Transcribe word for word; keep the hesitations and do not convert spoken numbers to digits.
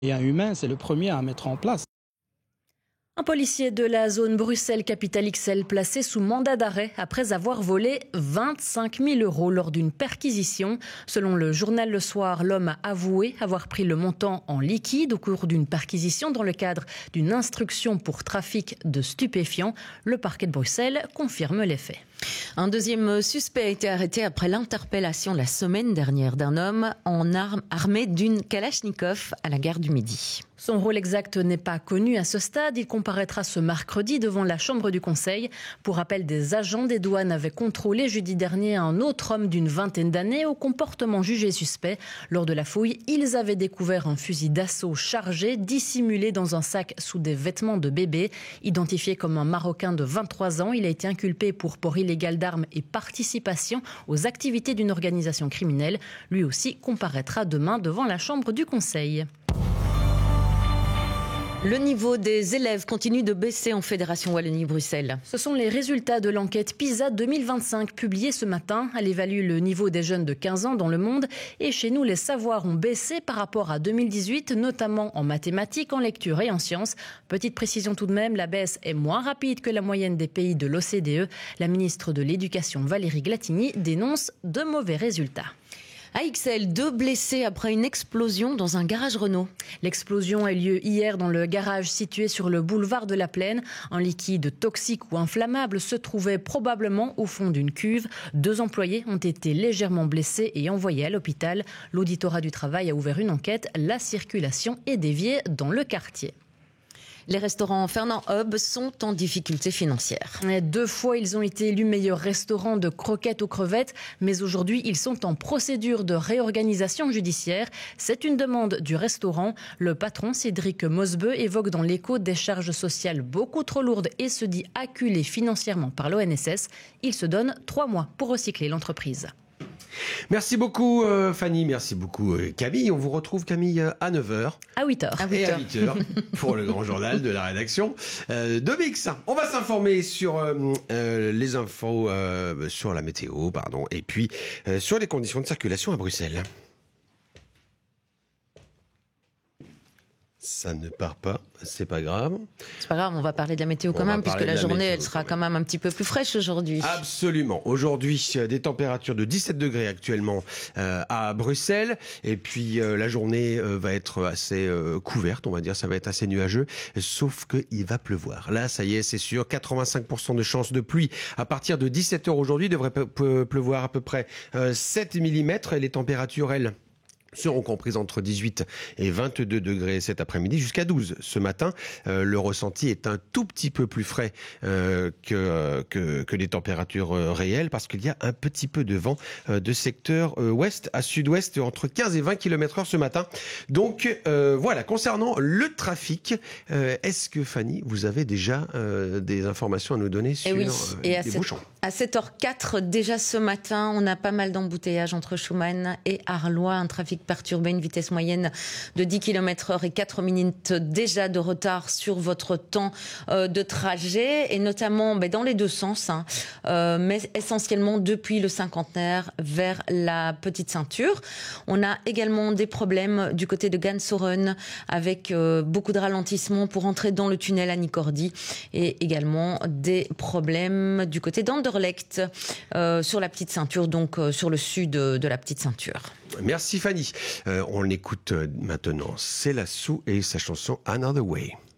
Et un humain, c'est le premier à mettre en place. Un policier de la zone Bruxelles-Capitale X L placé sous mandat d'arrêt après avoir volé vingt-cinq mille euros lors d'une perquisition. Selon le journal Le Soir, l'homme a avoué avoir pris le montant en liquide au cours d'une perquisition dans le cadre d'une instruction pour trafic de stupéfiants. Le parquet de Bruxelles confirme les faits. Un deuxième suspect a été arrêté après l'interpellation la semaine dernière d'un homme en arme armé d'une Kalachnikov à la gare du Midi. Son rôle exact n'est pas connu à ce stade. Il comparaîtra ce mercredi devant la Chambre du Conseil. Pour rappel, des agents des douanes avaient contrôlé jeudi dernier un autre homme d'une vingtaine d'années au comportement jugé suspect. Lors de la fouille, ils avaient découvert un fusil d'assaut chargé, dissimulé dans un sac sous des vêtements de bébé. Identifié comme un Marocain de vingt-trois ans, il a été inculpé pour port illégal d'armes et participation aux activités d'une organisation criminelle. Lui aussi comparaîtra demain devant la Chambre du Conseil. Le niveau des élèves continue de baisser en Fédération Wallonie-Bruxelles. Ce sont les résultats de l'enquête PISA deux mille vingt-cinq publiée ce matin. Elle évalue le niveau des jeunes de quinze ans dans le monde. Et chez nous, les savoirs ont baissé par rapport à deux mille dix-huit, notamment en mathématiques, en lecture et en sciences. Petite précision tout de même, la baisse est moins rapide que la moyenne des pays de l'O C D E. La ministre de l'Éducation, Valérie Glatigny, dénonce de mauvais résultats. À X L, deux blessés après une explosion dans un garage Renault. L'explosion a eu lieu hier dans le garage situé sur le boulevard de la Plaine. Un liquide toxique ou inflammable se trouvait probablement au fond d'une cuve. Deux employés ont été légèrement blessés et envoyés à l'hôpital. L'auditorat du travail a ouvert une enquête. La circulation est déviée dans le quartier. Les restaurants Fernand Hub sont en difficulté financière. Deux fois, ils ont été élus meilleurs restaurants de croquettes aux crevettes, mais aujourd'hui, ils sont en procédure de réorganisation judiciaire. C'est une demande du restaurant. Le patron, Cédric Mosbeu, évoque dans l'Écho des charges sociales beaucoup trop lourdes et se dit acculé financièrement par l'O N S S. Il se donne trois mois pour recycler l'entreprise. Merci beaucoup euh, Fanny, merci beaucoup euh, Camille. On vous retrouve Camille à neuf heures. À huit heures. Et à huit heures pour le grand journal de la rédaction euh, de Mix. On va s'informer sur euh, euh, les infos, euh, sur la météo, pardon, et puis euh, sur les conditions de circulation à Bruxelles. Ça ne part pas, c'est pas grave. C'est pas grave, on va parler de la météo quand On même, va puisque la, parler de la journée, météo elle sera quand quand même un petit peu plus fraîche aujourd'hui. Absolument. Aujourd'hui, des températures de dix-sept degrés actuellement euh, à Bruxelles. Et puis, euh, la journée euh, va être assez euh, couverte, on va dire. Ça va être assez nuageux, sauf qu'il va pleuvoir. Là, ça y est, c'est sûr. quatre-vingt-cinq pour cent de chances de pluie à partir de dix-sept heures aujourd'hui. Il devrait pleuvoir à peu près euh, sept millimètres. Et les températures, elles, seront comprises entre dix-huit et vingt-deux degrés cet après-midi, jusqu'à douze ce matin. Euh, le ressenti est un tout petit peu plus frais euh, que, euh, que, que les températures euh, réelles, parce qu'il y a un petit peu de vent euh, de secteur euh, ouest à sud-ouest, entre quinze et vingt kilomètres heure ce matin. Donc euh, voilà, concernant le trafic, euh, est-ce que Fanny, vous avez déjà euh, des informations à nous donner sur et oui. euh, et à les cette, bouchons? À sept heures quatre, déjà ce matin, on a pas mal d'embouteillages entre Schumann et Arlois, un trafic perturbé, une vitesse moyenne de dix kilomètres heure et quatre minutes déjà de retard sur votre temps euh, de trajet, et notamment ben, dans les deux sens, hein, euh, mais essentiellement depuis le cinquantenaire vers la petite ceinture. On a également des problèmes du côté de Gansoren avec euh, beaucoup de ralentissements pour entrer dans le tunnel à Nicordi, et également des problèmes du côté d'Anderlecht euh, sur la petite ceinture, donc euh, sur le sud de, de la petite ceinture. Merci Fanny. Euh, on l'écoute maintenant. C'est Lassou et sa chanson Another Way.